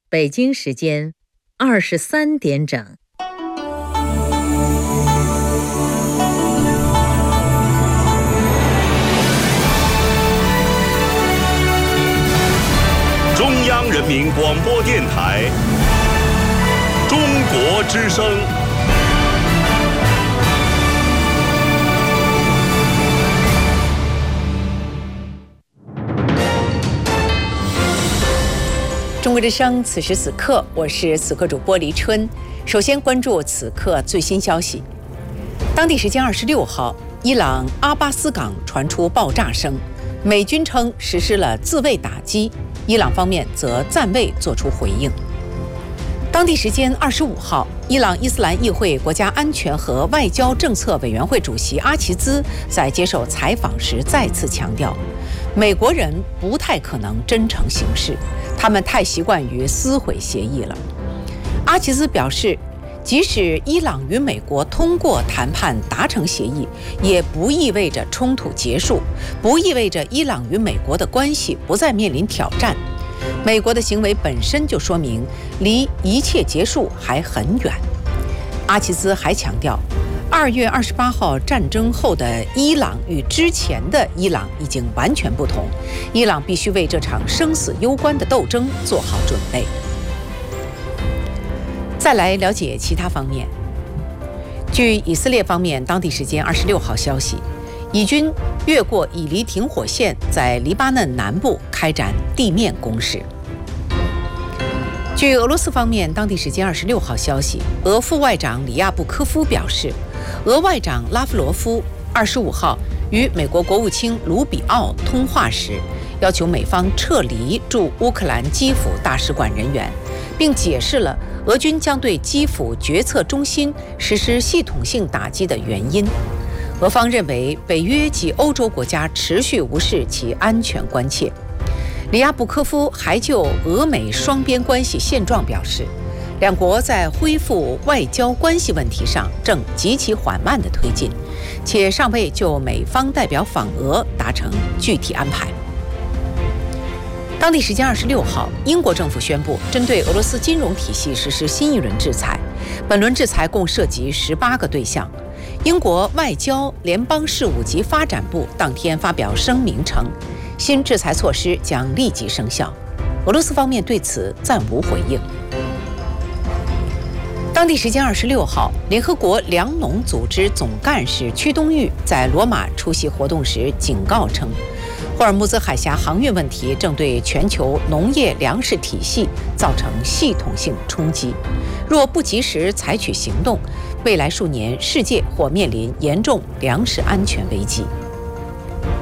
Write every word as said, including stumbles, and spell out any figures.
北京时间二十三点整。 中央人民广播电台中国之声。 中国之声，此时此刻，我是此刻主播黎春。首先关注此刻最新消息。当地时间二十六号，伊朗阿巴斯港传出爆炸声，美军称实施了自卫打击，伊朗方面则暂未作出回应。当地时间二十五号，伊朗伊斯兰议会国家安全和外交政策委员会主席阿齐兹在接受采访时再次强调，美国人不太可能真诚行事，他们太习惯于撕毁协议了。阿齐兹表示，即使伊朗与美国通过谈判达成协议，也不意味着冲突结束，不意味着伊朗与美国的关系不再面临挑战。美国的行为本身就说明离一切结束还很远。阿齐兹还强调，二月二十八号战争后的伊朗与之前的伊朗已经完全不同，伊朗必须为这场生死攸关的斗争做好准备。再来了解其他方面。据以色列方面当地时间二十六号消息，以军越过以黎停火线，在黎巴嫩南部开展地面攻势。据俄罗斯方面当地时间二十六号消息，俄副外长里亚布科夫表示，俄外长拉夫罗夫二十五号与美国国务卿卢比奥通话时，要求美方撤离驻乌克兰基辅大使馆人员，并解释了俄军将对基辅决策中心实施系统性打击的原因。俄方认为北约及欧洲国家持续无视其安全关切。里亚布科夫还就俄美双边关系现状表示，两国在恢复外交关系问题上正极其缓慢地推进，且尚未就美方代表访俄达成具体安排。当地时间二十六号，英国政府宣布针对俄罗斯金融体系实施新一轮制裁，本轮制裁共涉及十八个对象。英国外交、联邦事务及发展部当天发表声明称，新制裁措施将立即生效。俄罗斯方面对此暂无回应。当地时间二十六号，联合国粮农组织总干事屈冬玉在罗马出席活动时警告称，霍尔木兹海峡航运问题正对全球农业粮食体系造成系统性冲击，若不及时采取行动，未来数年世界或面临严重粮食安全危机。